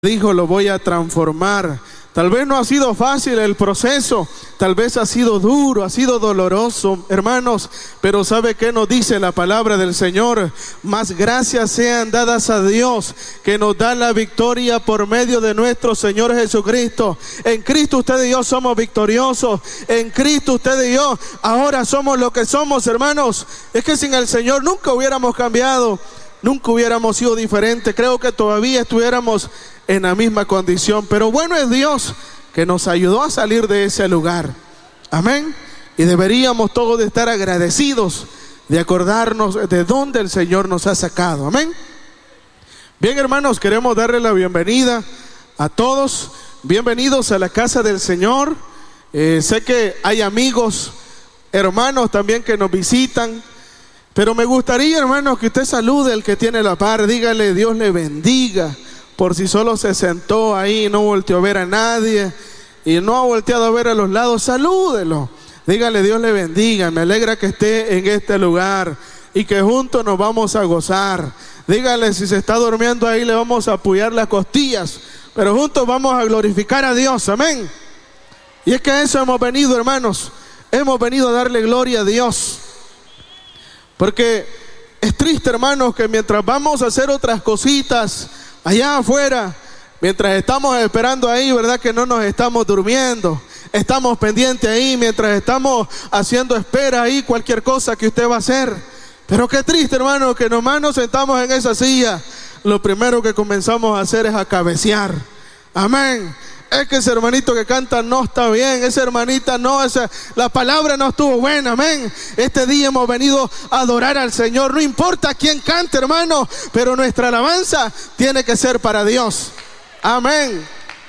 Dijo, lo voy a transformar. Tal vez no ha sido fácil el proceso, tal vez ha sido duro, ha sido doloroso, hermanos, pero ¿sabe qué nos dice la palabra del Señor? Más gracias sean dadas a Dios, que nos da la victoria por medio de nuestro Señor Jesucristo. En Cristo usted y yo somos victoriosos, en Cristo usted y yo ahora somos lo que somos, hermanos. Es que sin el Señor nunca hubiéramos cambiado, nunca hubiéramos sido diferentes. Creo que todavía estuviéramos en la misma condición, pero bueno es Dios que nos ayudó a salir de ese lugar. Amén. Y deberíamos todos de estar agradecidos, de acordarnos de dónde el Señor nos ha sacado. Amén. Bien, hermanos, queremos darle la bienvenida a todos. Bienvenidos a la casa del Señor. Sé que hay amigos, hermanos también que nos visitan, pero me gustaría, hermanos, que usted salude al que tiene la par. Dígale, Dios le bendiga. Por si solo se sentó ahí y no volteó a ver a nadie y no ha volteado a ver a los lados, salúdelo. Dígale, Dios le bendiga, me alegra que esté en este lugar y que juntos nos vamos a gozar. Dígale, si se está durmiendo ahí, le vamos a apoyar las costillas, pero juntos vamos a glorificar a Dios. Amén. Y es que a eso hemos venido, hermanos. Hemos venido a darle gloria a Dios. Porque es triste, hermanos, que mientras vamos a hacer otras cositas allá afuera, mientras estamos esperando ahí, ¿verdad? Que no nos estamos durmiendo, estamos pendientes ahí, mientras estamos haciendo espera ahí, cualquier cosa que usted va a hacer. Pero qué triste, hermano, que nomás nos sentamos en esa silla, lo primero que comenzamos a hacer es a cabecear. Amén. Es que ese hermanito que canta no está bien, esa hermanita no, la palabra no estuvo buena. Amén. Este día hemos venido a adorar al Señor, no importa quién cante, hermano, pero nuestra alabanza tiene que ser para Dios. Amén.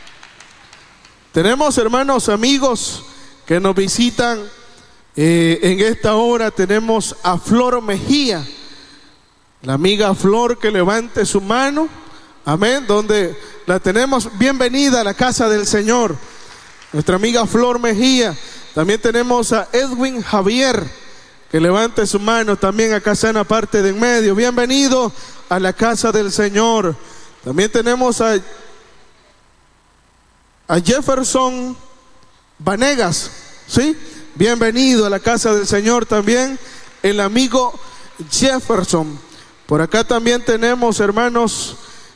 Tenemos, hermanos, amigos que nos visitan en esta hora. Tenemos a Flor Mejía, la amiga Flor, que levante su mano. Amén, donde la tenemos. Bienvenida a la casa del Señor, nuestra amiga Flor Mejía. También tenemos a Edwin Javier, que levante su mano también, acá está en la parte de en medio. Bienvenido a la casa del Señor. También tenemos a Jefferson Vanegas, ¿sí? Bienvenido a la casa del Señor también, el amigo Jefferson. Por acá también tenemos, hermanos,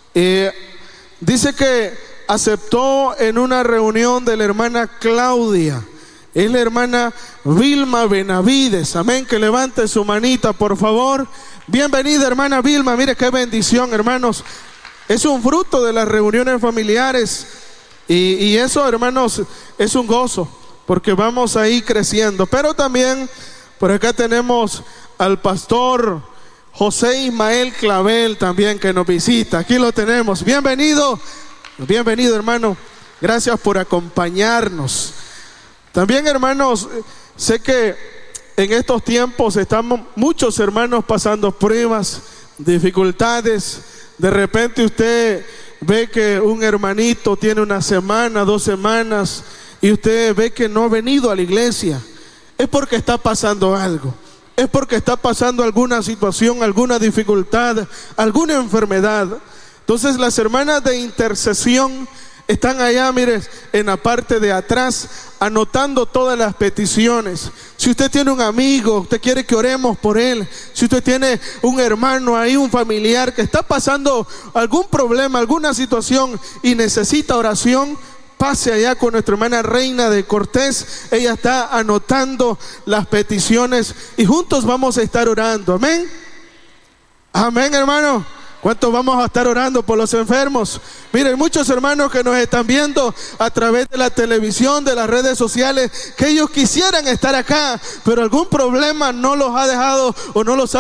dice que aceptó en una reunión de la hermana Claudia. Es la hermana Vilma Benavides. Amén, que levante su manita, por favor. Bienvenida, hermana Vilma. Mire qué bendición, hermanos. Es un fruto de las reuniones familiares. Y eso, hermanos, es un gozo, porque vamos ahí creciendo. Pero también por acá tenemos al pastor José Ismael Clavel también, que nos visita. Aquí lo tenemos. Bienvenido, bienvenido, hermano. Gracias por acompañarnos. También, hermanos, sé que en estos tiempos estamos muchos hermanos pasando pruebas, dificultades. De repente usted ve que un hermanito tiene una semana, 2 semanas, y usted ve que no ha venido a la iglesia. Es porque está pasando algo. Es porque está pasando alguna situación, alguna dificultad, alguna enfermedad. Entonces las hermanas de intercesión están allá, mire, en la parte de atrás, anotando todas las peticiones. Si usted tiene un amigo, usted quiere que oremos por él. Si usted tiene un hermano ahí, un familiar que está pasando algún problema, alguna situación y necesita oración, pase allá con nuestra hermana Reina de Cortés. Ella está anotando las peticiones y juntos vamos a estar orando. Amén. Amén, hermano. ¿Cuántos vamos a estar orando por los enfermos? Miren, muchos hermanos que nos están viendo a través de la televisión, de las redes sociales, que ellos quisieran estar acá, pero algún problema no los ha dejado o no los ha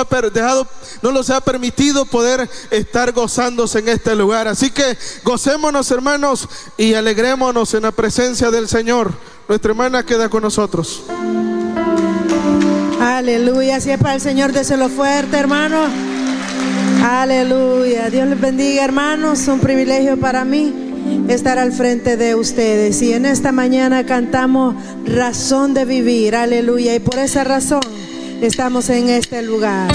permitido poder estar gozándose en este lugar. Así que gocémonos, hermanos, y alegrémonos en la presencia del Señor. Nuestra hermana queda con nosotros. Aleluya. Si es para el Señor, déselo fuerte, hermano. Aleluya. Dios les bendiga, hermanos. Un privilegio para mí estar al frente de ustedes. Y en esta mañana cantamos Razón de Vivir. Aleluya. Y por esa razón estamos en este lugar.